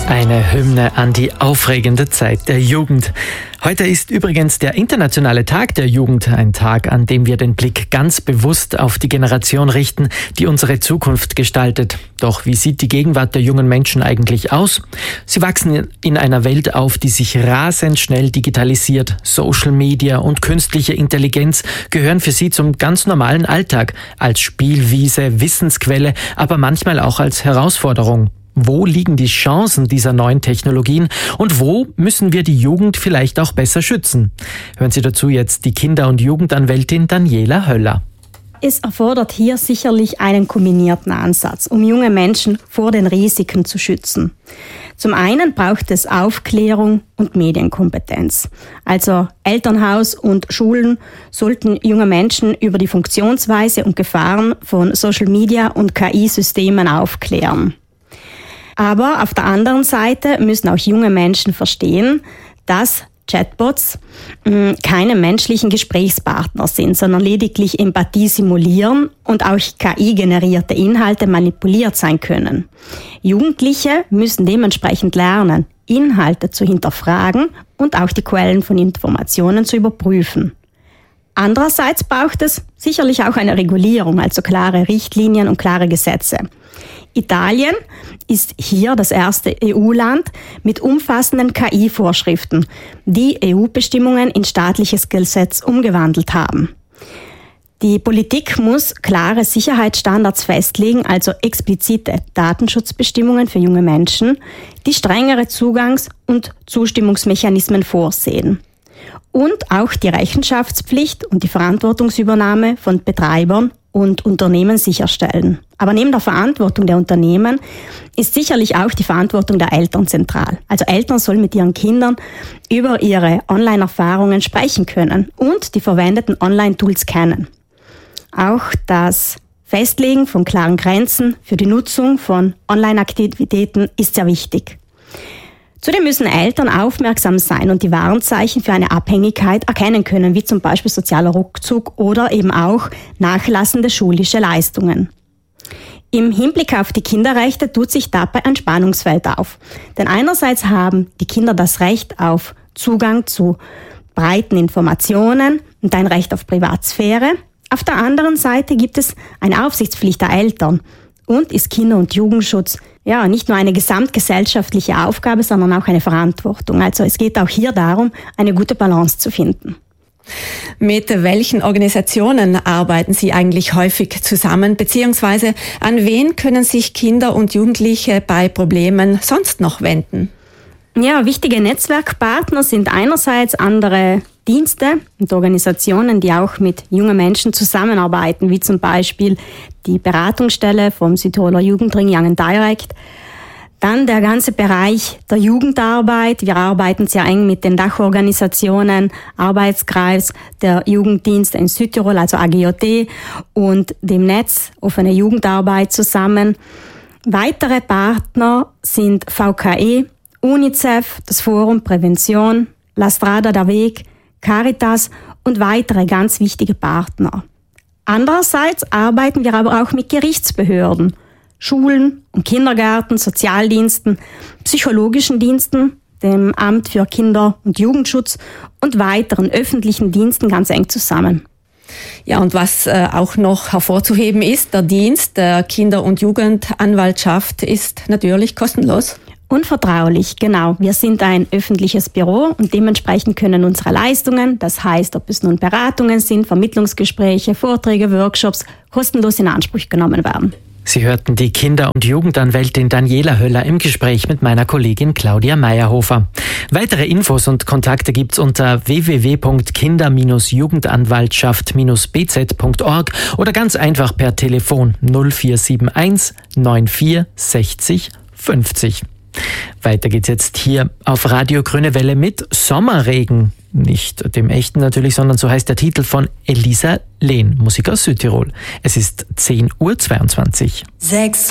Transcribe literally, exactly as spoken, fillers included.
Eine Hymne an die aufregende Zeit der Jugend. Heute ist übrigens der internationale Tag der Jugend, ein Tag, an dem wir den Blick ganz bewusst auf die Generation richten, die unsere Zukunft gestaltet. Doch wie sieht die Gegenwart der jungen Menschen eigentlich aus? Sie wachsen in einer Welt auf, die sich rasend schnell digitalisiert. Social Media und künstliche Intelligenz gehören für sie zum ganz normalen Alltag, als Spielwiese, Wissensquelle, aber manchmal auch als Herausforderung. Wo liegen die Chancen dieser neuen Technologien und wo müssen wir die Jugend vielleicht auch besser schützen? Hören Sie dazu jetzt die Kinder- und Jugendanwältin Daniela Höller. Es erfordert hier sicherlich einen kombinierten Ansatz, um junge Menschen vor den Risiken zu schützen. Zum einen braucht es Aufklärung und Medienkompetenz. Also Elternhaus und Schulen sollten junge Menschen über die Funktionsweise und Gefahren von Social Media und K I-Systemen aufklären. Aber auf der anderen Seite müssen auch junge Menschen verstehen, dass Chatbots mh, keine menschlichen Gesprächspartner sind, sondern lediglich Empathie simulieren und auch K I-generierte Inhalte manipuliert sein können. Jugendliche müssen dementsprechend lernen, Inhalte zu hinterfragen und auch die Quellen von Informationen zu überprüfen. Andererseits braucht es sicherlich auch eine Regulierung, also klare Richtlinien und klare Gesetze. Italien ist hier das erste E U-Land mit umfassenden K I-Vorschriften, die E U-Bestimmungen in staatliches Gesetz umgewandelt haben. Die Politik muss klare Sicherheitsstandards festlegen, also explizite Datenschutzbestimmungen für junge Menschen, die strengere Zugangs- und Zustimmungsmechanismen vorsehen. Und auch die Rechenschaftspflicht und die Verantwortungsübernahme von Betreibern und Unternehmen sicherstellen. Aber neben der Verantwortung der Unternehmen ist sicherlich auch die Verantwortung der Eltern zentral. Also Eltern sollen mit ihren Kindern über ihre Online-Erfahrungen sprechen können und die verwendeten Online-Tools kennen. Auch das Festlegen von klaren Grenzen für die Nutzung von Online-Aktivitäten ist sehr wichtig. Zudem müssen Eltern aufmerksam sein und die Warnzeichen für eine Abhängigkeit erkennen können, wie zum Beispiel sozialer Rückzug oder eben auch nachlassende schulische Leistungen. Im Hinblick auf die Kinderrechte tut sich dabei ein Spannungsfeld auf. Denn einerseits haben die Kinder das Recht auf Zugang zu breiten Informationen und ein Recht auf Privatsphäre. Auf der anderen Seite gibt es eine Aufsichtspflicht der Eltern und ist Kinder- und Jugendschutz ja nicht nur eine gesamtgesellschaftliche Aufgabe, sondern auch eine Verantwortung. Also es geht auch hier darum, eine gute Balance zu finden. Mit welchen Organisationen arbeiten Sie eigentlich häufig zusammen, beziehungsweise an wen können sich Kinder und Jugendliche bei Problemen sonst noch wenden? Ja, wichtige Netzwerkpartner sind einerseits andere Dienste und Organisationen, die auch mit jungen Menschen zusammenarbeiten, wie zum Beispiel die Beratungsstelle vom Südtiroler Jugendring Young and Direct. Dann der ganze Bereich der Jugendarbeit. Wir arbeiten sehr eng mit den Dachorganisationen, Arbeitskreis der Jugenddienste in Südtirol, also A G J T, und dem Netz Offene Jugendarbeit zusammen. Weitere Partner sind V K E, UNICEF, das Forum Prävention, La Strada der Weg, Caritas und weitere ganz wichtige Partner. Andererseits arbeiten wir aber auch mit Gerichtsbehörden, Schulen und Kindergärten, Sozialdiensten, psychologischen Diensten, dem Amt für Kinder- und Jugendschutz und weiteren öffentlichen Diensten ganz eng zusammen. Ja, und was äh, auch noch hervorzuheben ist, der Dienst der Kinder- und Jugendanwaltschaft ist natürlich kostenlos. Und vertraulich, genau. Wir sind ein öffentliches Büro und dementsprechend können unsere Leistungen, das heißt, ob es nun Beratungen sind, Vermittlungsgespräche, Vorträge, Workshops, kostenlos in Anspruch genommen werden. Sie hörten die Kinder- und Jugendanwältin Daniela Höller im Gespräch mit meiner Kollegin Claudia Meyerhofer. Weitere Infos und Kontakte gibt's unter w w w punkt kinder jugendanwaltschaft b z punkt org oder ganz einfach per Telefon null vier sieben eins neun vier sechzig fünfzig. Weiter geht's jetzt hier auf Radio Grüne Welle mit Sommerregen. Nicht dem echten natürlich, sondern so heißt der Titel von Elisa Lehn, Musik aus Südtirol. Es ist zehn Uhr zweiundzwanzig. Sechs